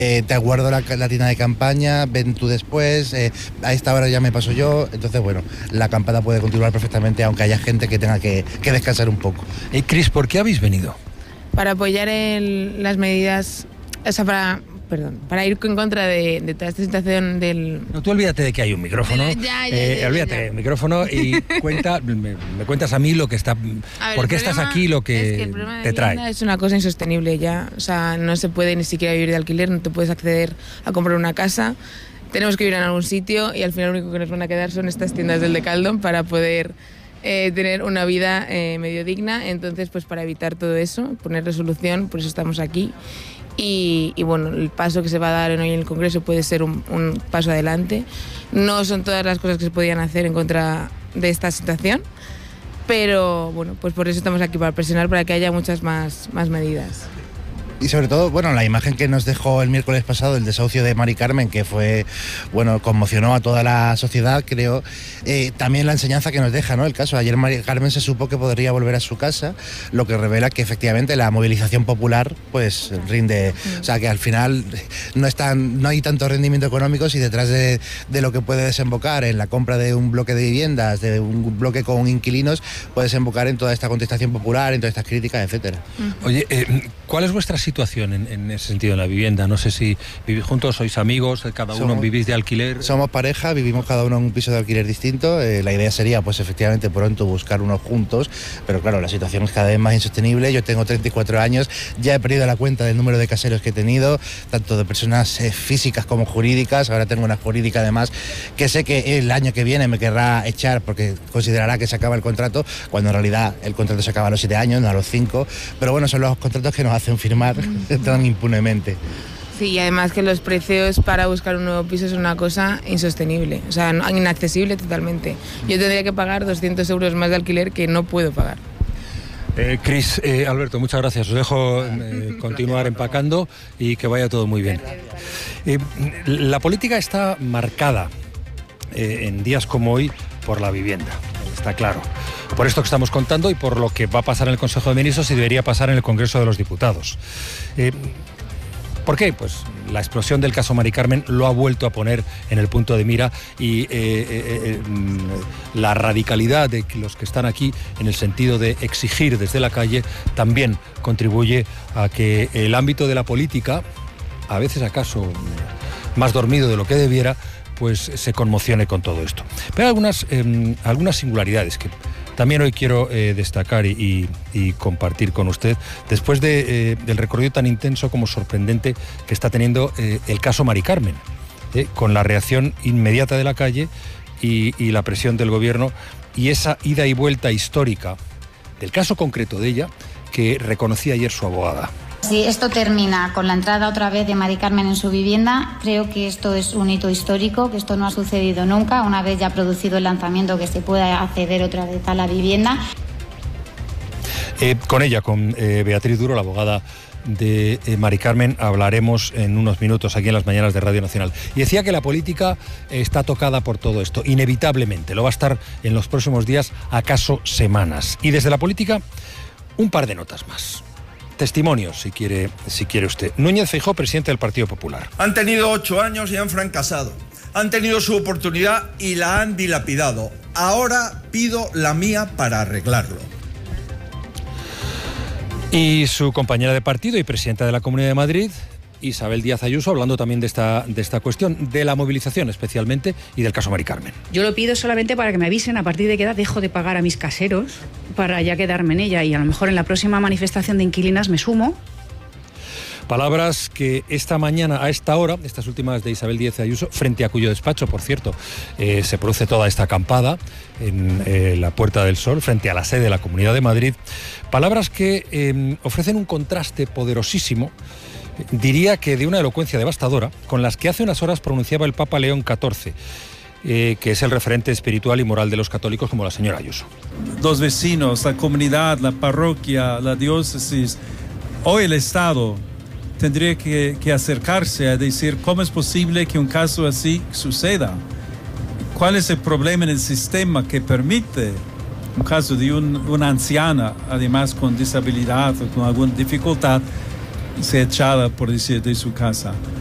te guardo la tienda de campaña, ven tú después, a esta hora ya me paso yo. Entonces, bueno, la acampada puede continuar perfectamente, aunque haya gente que tenga que descansar un poco. Cris, ¿por qué habéis venido? Para apoyar las medidas, o sea, para ir en contra de toda esta situación del... No, tú olvídate de que hay un micrófono. Olvídate del micrófono y me cuentas a mí lo que está... ¿Por qué estás aquí, lo que el problema te trae? Es una cosa insostenible ya. O sea, no se puede ni siquiera vivir de alquiler, no te puedes acceder a comprar una casa. Tenemos que vivir en algún sitio y al final lo único que nos van a quedar son estas tiendas del Decathlon para poder tener una vida medio digna. Entonces, pues para evitar todo eso, poner resolución, por eso estamos aquí. Y bueno, el paso que se va a dar hoy en el Congreso puede ser un paso adelante. No son todas las cosas que se podían hacer en contra de esta situación, pero bueno, pues por eso estamos aquí, para presionar para que haya muchas más medidas. Y sobre todo, bueno, la imagen que nos dejó el miércoles pasado, el desahucio de Mari Carmen, que fue, bueno, conmocionó a toda la sociedad, creo. También la enseñanza que nos deja, ¿no? El caso, ayer Mari Carmen se supo que podría volver a su casa, lo que revela que efectivamente la movilización popular, pues, rinde. O sea, que al final no hay tanto rendimiento económico si detrás de lo que puede desembocar en la compra de un bloque de viviendas, de un bloque con inquilinos, puede desembocar en toda esta contestación popular, en todas estas críticas, etcétera. Oye, ¿cuál es vuestra situación en ese sentido en la vivienda? No sé si vivís juntos, sois amigos, cada uno vivís de alquiler. Somos pareja, vivimos cada uno en un piso de alquiler distinto. La idea sería, pues efectivamente, pronto buscar unos juntos, pero claro, la situación es cada vez más insostenible. Yo tengo 34 años, ya he perdido la cuenta del número de caseros que he tenido, tanto de personas físicas como jurídicas. Ahora tengo una jurídica además, que sé que el año que viene me querrá echar porque considerará que se acaba el contrato, cuando en realidad el contrato se acaba a los 7 años, no a los 5. Pero bueno, son los contratos que nos hacen firmar tan impunemente. Sí, y además que los precios para buscar un nuevo piso es una cosa insostenible, o sea, inaccesible totalmente. Yo tendría que pagar 200 euros más de alquiler que no puedo pagar. Cris, Alberto, muchas gracias. Os dejo continuar empacando y que vaya todo muy bien. La política está marcada en días como hoy por la vivienda, está claro. Por esto que estamos contando y por lo que va a pasar en el Consejo de Ministros y debería pasar en el Congreso de los Diputados. ¿Por qué? Pues la explosión del caso Mari Carmen lo ha vuelto a poner en el punto de mira y la radicalidad de los que están aquí en el sentido de exigir desde la calle también contribuye a que el ámbito de la política, a veces acaso más dormido de lo que debiera, pues se conmocione con todo esto. Pero hay algunas singularidades que también hoy quiero destacar y compartir con usted, después del recorrido tan intenso como sorprendente que está teniendo el caso Mari Carmen, con la reacción inmediata de la calle y la presión del gobierno y esa ida y vuelta histórica del caso concreto de ella que reconocía ayer su abogada. Si esto termina con la entrada otra vez de Mari Carmen en su vivienda, creo que esto es un hito histórico, que esto no ha sucedido nunca, una vez ya producido el lanzamiento, que se pueda acceder otra vez a la vivienda. Con ella, con Beatriz Duro, la abogada de Mari Carmen, hablaremos en unos minutos aquí en las mañanas de Radio Nacional. Y decía que la política está tocada por todo esto, inevitablemente, lo va a estar en los próximos días, acaso semanas. Y desde la política, un par de notas más. Testimonios, si quiere usted. Núñez Feijóo, presidente del Partido Popular. Han tenido 8 años y han fracasado. Han tenido su oportunidad y la han dilapidado. Ahora pido la mía para arreglarlo. Y su compañera de partido y presidenta de la Comunidad de Madrid, Isabel Díaz Ayuso, hablando también de esta cuestión, de la movilización especialmente y del caso Mari Carmen. Yo lo pido solamente para que me avisen a partir de qué edad dejo de pagar a mis caseros para ya quedarme en ella y a lo mejor en la próxima manifestación de inquilinas me sumo. Palabras que esta mañana, a esta hora, estas últimas de Isabel Díaz Ayuso, frente a cuyo despacho, por cierto, se produce toda esta acampada en la Puerta del Sol, frente a la sede de la Comunidad de Madrid. Palabras que ofrecen un contraste poderosísimo, diría que de una elocuencia devastadora, con las que hace unas horas pronunciaba el Papa León XIV, que es el referente espiritual y moral de los católicos, como la señora Ayuso. Los vecinos, la comunidad, la parroquia, la diócesis, hoy el Estado tendría que acercarse a decir cómo es posible que un caso así suceda. ¿Cuál es el problema en el sistema que permite un caso de una anciana, además con disabilidad o con alguna dificultad, ser echada, por decir, de su casa?